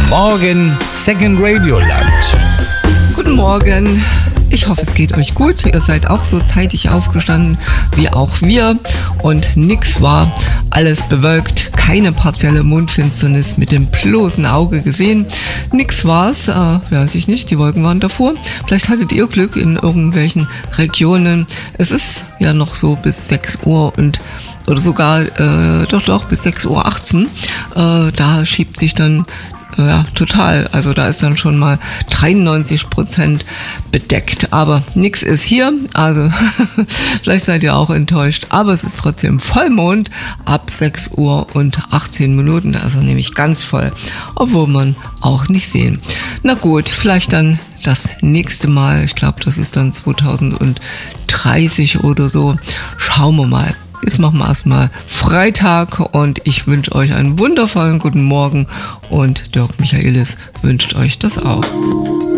Morgen Second Radio Land. Guten Morgen. Ich hoffe, es geht euch gut. Ihr seid auch so zeitig aufgestanden wie auch wir. Und nix war, alles bewölkt, keine partielle Mondfinsternis mit dem bloßen Auge gesehen. Nix war's, weiß ich nicht, die Wolken waren davor. Vielleicht hattet ihr Glück in irgendwelchen Regionen. Es ist ja noch so bis 6 Uhr oder sogar doch bis 6:18 Uhr. Da schiebt sich dann total. Also da ist dann schon mal 93% bedeckt. Aber nix ist hier. Also vielleicht seid ihr auch enttäuscht. Aber es ist trotzdem Vollmond ab 6:18 Uhr. Da ist er nämlich ganz voll. Obwohl man auch nicht sehen. Na gut, vielleicht dann das nächste Mal. Ich glaube, das ist dann 2030 oder so. Schauen wir mal. Jetzt machen wir erstmal Freitag und ich wünsche euch einen wundervollen guten Morgen und Dirk Michaelis wünscht euch das auch.